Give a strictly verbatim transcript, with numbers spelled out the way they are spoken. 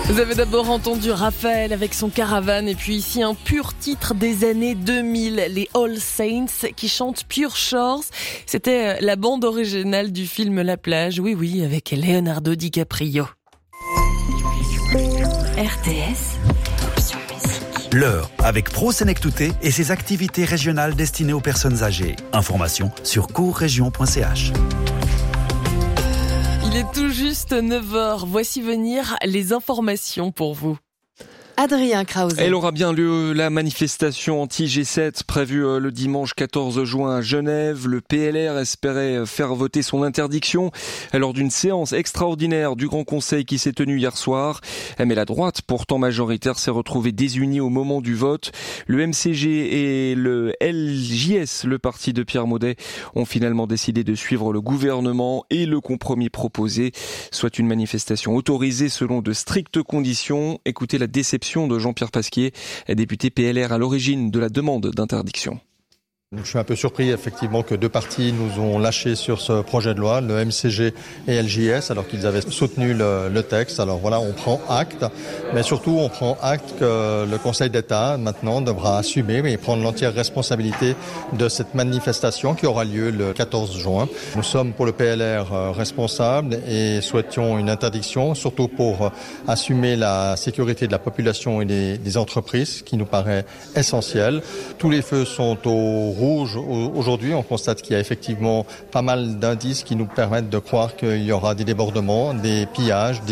Vous avez d'abord entendu Raphaël avec son Caravane et puis ici un pur titre des années deux mille, les All Saints qui chantent Pure Shores. C'était la bande originale du film La Plage, oui oui, avec Leonardo DiCaprio. R T S, option musique. L'heure avec Pro Sénectouté et ses activités régionales destinées aux personnes âgées. Information sur courrégion point c h. Il est tout juste neuf heures. Voici venir les informations pour vous. Adrien Krause. Elle aura bien lieu, la manifestation anti-G sept prévue le dimanche quatorze juin à Genève. Le P L R espérait faire voter son interdiction lors d'une séance extraordinaire du Grand Conseil qui s'est tenue hier soir. Mais la droite, pourtant majoritaire, s'est retrouvée désunie au moment du vote. Le M C G et le L J S, le parti de Pierre Maudet, ont finalement décidé de suivre le gouvernement et le compromis proposé, soit une manifestation autorisée selon de strictes conditions. Écoutez la déception de Jean-Pierre Pasquier, député P L R à l'origine de la demande d'interdiction. Je suis un peu surpris effectivement que deux partis nous ont lâchés sur ce projet de loi, le M C G et L J S, alors qu'ils avaient soutenu le, le texte. Alors voilà, on prend acte, mais surtout on prend acte que le Conseil d'État maintenant devra assumer et prendre l'entière responsabilité de cette manifestation qui aura lieu le quatorze juin. Nous sommes pour le P L R responsables et souhaitions une interdiction, surtout pour assumer la sécurité de la population et des, des entreprises, qui nous paraît essentiel. Tous les feux sont au rouge aujourd'hui. On constate qu'il y a effectivement pas mal d'indices qui nous permettent de croire qu'il y aura des débordements, des pillages, des